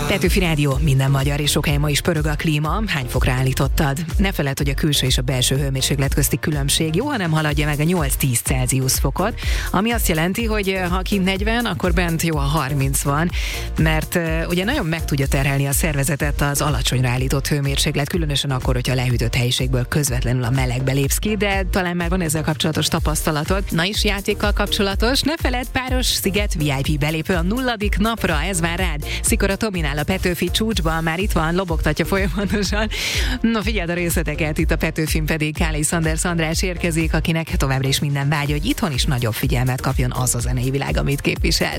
Petőfi Rádió, minden magyar, és sok helyen ma is pörög a klíma. Hány fokra állítottad? Ne feledd, hogy a külső és a belső hőmérséklet közti különbség jó, hanem haladja meg a 8-10 Celsius fokot, ami azt jelenti, hogy ha kint 40, akkor bent jó, a 30 van, mert ugye nagyon meg tudja terhelni a szervezetet az alacsonyra állított hőmérséklet, különösen akkor, hogyha a lehűtött helyiségből közvetlenül a melegbe lépsz ki, de talán már van ezzel kapcsolatos tapasztalatod. Na is játékkal kapcsolatos, ne feledd, páros sziget VIP belépő a 0. napra, ez vár rád. Szikora Tominál a Petőfi csúcsban, már itt van, lobogtatja folyamatosan. No, figyeld a részleteket, itt a Petőfin pedig Kálai Sanders András érkezik, akinek továbbra is minden vágy, hogy itthon is nagyobb figyelmet kapjon az a zenei világ, amit képvisel.